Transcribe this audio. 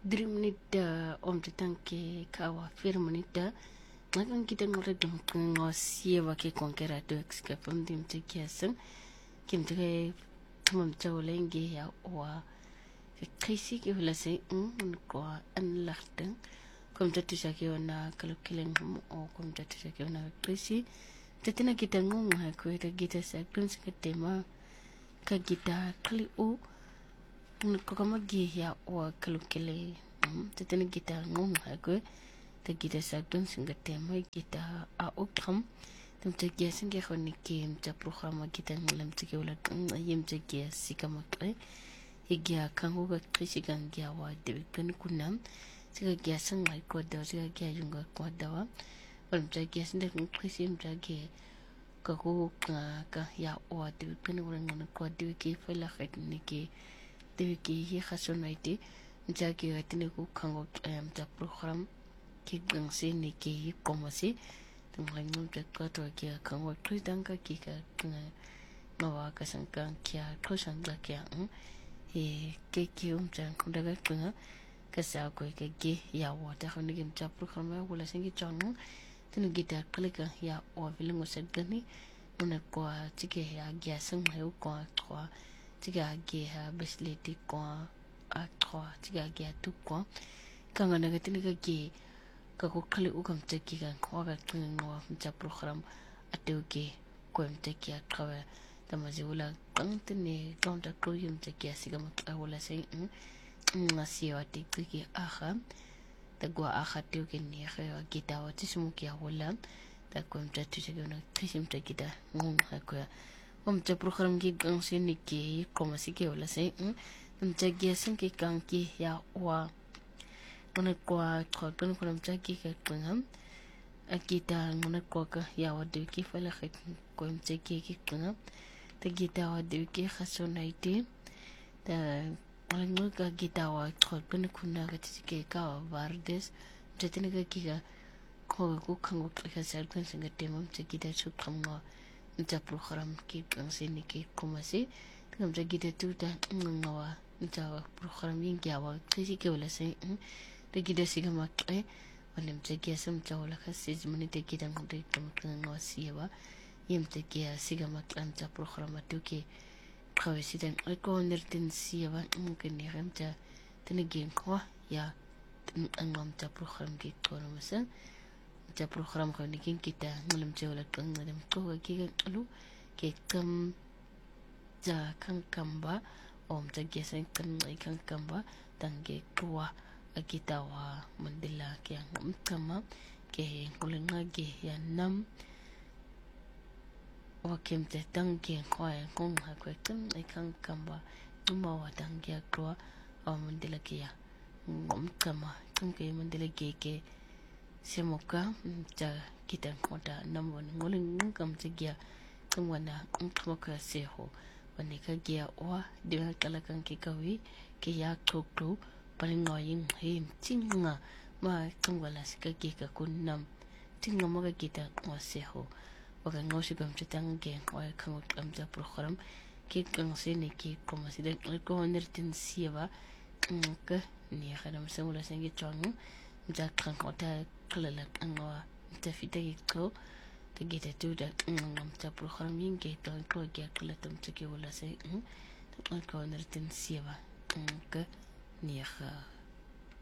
3 minute om te tanke kawa 4 minute ngakan kita ngore dum ngosie ke konkera do excapum dim te kiasen kim te mum tawlenge ya wa krisi ke hula se ko an lachten kom te tisa ke ona kalukileng o kom te tisa ke ona krisi te tena kita ngung ha ko te kita sa kun se tema ka kita kli o ko kama gi ya o kalukile te tena kita ngung ha ko te kita sa kun se tema kita a okram tem te kia singe khoni ke te programa kita nglam te ke wala yem te kia sikama kre igia kango ga krisi kan kia wa de kan kunam siga kia sangai ko da siga kia junga ko da wa wal te kia sinde krisi mta ke ka ko ka ya wa de kan wala ngana ko de ke fela khat ni ke de ke hi khasonaiti mta ke atine ko kango mta program ke gang se ni ke komasi ngam te ka to kia kango tritanga ki ka ngawa ka sangka kia ko sangka kia ke jang daga kuna ka sa ko ke ge ya wa ta khoni gem cha program wala singi chang tinu gita klika ya wa bilingo sedgani una ko tike ya gya sang heu ko twa tike ge ha besleti ko a twa tike ge tu ko kanga daga tinu ka ge ka ko kali u kam te ki kan ko ga tinu wa cha program atu ke ko te ki a trawe tamazi wala kantene tonta ko yum te ki asiga ma wala sai ngasi wa te ki aha ta gwa aha te ke ni ga kita wa tismu ki wala ta ko te te ke na kisim te kita ngung ha ko te program ki gang se ni ki ko ma si ke wala sai te ki asin ki kan ki ya wa ona kwa ko kan ko mta ki ka kan akita ngona ko ka ya wa de ki fala khit ko mta ki kan te kita wa de ki khasonaiti ta ngona ka kita wa ko kan kuna ka ti ke ka vardes te tene ka ki ka ko kan ko ka sar kan singa temam te kita su khamwa mta program ki kan se ni ki komasi ngam te kita tu ta ngawa mta program yin ya wa ti ke wala sai te kita siga makre wanem te kia sam wala khasis mani te kita ngode kam ngasiwa yem te kia siga makram ta programa tu ke kawesi den ko nertin siwa mungkin ni ramta tene gen ko ya angam ta program ke ko masan ta program ko ni kita ngalam te wala kan ngalam ko ke alu ke kam ja kan kamba om te kia san kan kamba tange kwa kita wa mandila kia kama ke kulenga ge ya nam wa kem te tang ke kwa kong ha kwa kan kan kamba numa wa tang kia kwa mandila kia kama kan ke mandila ke semoga ja kita kota nam wa ngoleng kam te gia kan wana kama ka seho wani ka gia wa de kala kan ke kawi ke ya tok paling ngoying tinga ma tungwala sika ka kunnam tinga mo ka kita ngaseho waka ngosi kam tang ge wa kango kam ta program ke kang se ne ki komasi de ko nertin siwa ka ni khadam se wala sengi chong ja kan ko ta klala angwa ta fita ko te gita tu da ngam ta program yin ke to ko ge kala tum te ke wala se ko nertin siwa ka ni kha